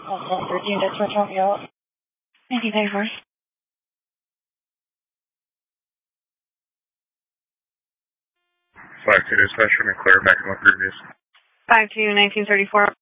13, that's what help you out. 1934. 5-2 dispatch, from clear back to my previous. 5-2, 1934.